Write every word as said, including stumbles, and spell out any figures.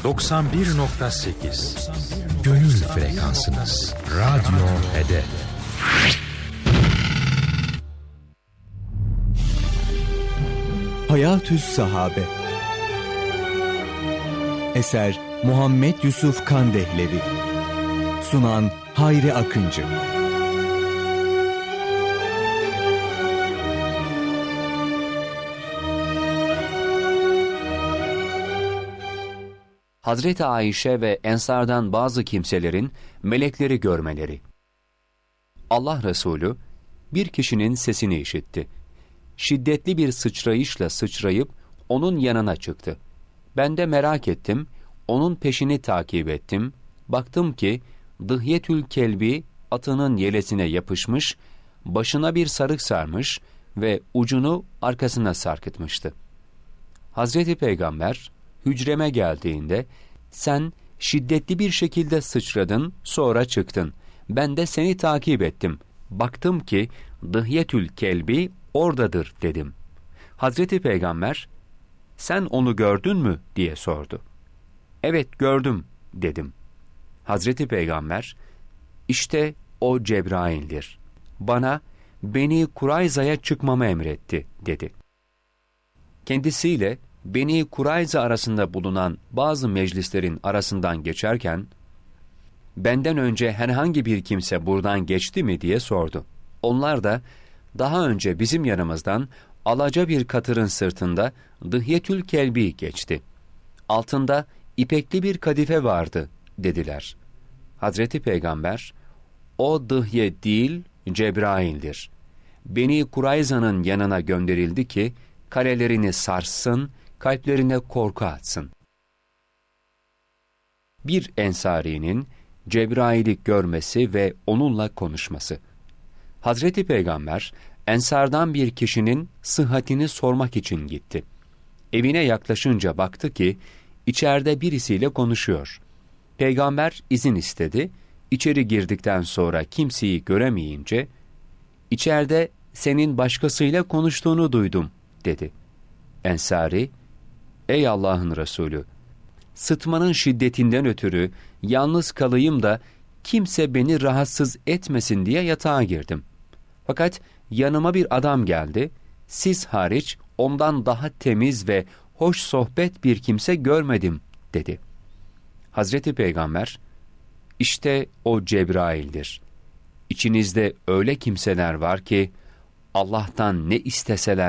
doksan bir nokta sekiz Gönül frekansınız. Radyo Hedef. Hayatü's Sahabe. Eser Muhammed Yusuf Kandehlevi. Sunan Hayri Akıncı. Hazreti Ayşe ve Ensardan bazı kimselerin melekleri görmeleri. Allah Resulü bir kişinin sesini işitti. Şiddetli bir sıçrayışla sıçrayıp onun yanına çıktı. Ben de merak ettim, onun peşini takip ettim. Baktım ki Dıhyetül Kelbi atının yelesine yapışmış, başına bir sarık sarmış ve ucunu arkasına sarkıtmıştı. Hazreti Peygamber hücreme geldiğinde, sen şiddetli bir şekilde sıçradın, sonra çıktın. Ben de seni takip ettim. Baktım ki Dıhyetül Kelbi oradadır dedim. Hazreti Peygamber, sen onu gördün mü diye sordu. Evet gördüm dedim. Hazreti Peygamber, işte o Cebrail'dir. Bana Beni Kurayza'ya çıkmamı emretti dedi. Kendisiyle Beni Kurayza arasında bulunan bazı meclislerin arasından geçerken, benden önce herhangi bir kimse buradan geçti mi diye sordu. Onlar da, daha önce bizim yanımızdan alaca bir katırın sırtında Dıhyetül Kelbi geçti. Altında ipekli bir kadife vardı dediler. Hazreti Peygamber, o Dıhye değil Cebrail'dir. Beni Kurayza'nın yanına gönderildi ki kalelerini sarsın, kalplerine korku atsın. Bir ensarinin Cebrail'i görmesi ve onunla konuşması. Hazreti Peygamber, ensardan bir kişinin sıhhatini sormak için gitti. Evine yaklaşınca baktı ki, içeride birisiyle konuşuyor. Peygamber izin istedi, içeri girdikten sonra kimseyi göremeyince, içeride senin başkasıyla konuştuğunu duydum, dedi. Ensari, ey Allah'ın Resulü, sıtmanın şiddetinden ötürü yalnız kalayım da kimse beni rahatsız etmesin diye yatağa girdim. Fakat yanıma bir adam geldi, siz hariç ondan daha temiz ve hoş sohbet bir kimse görmedim, dedi. Hazreti Peygamber, işte o Cebrail'dir. İçinizde öyle kimseler var ki, Allah'tan ne isteseler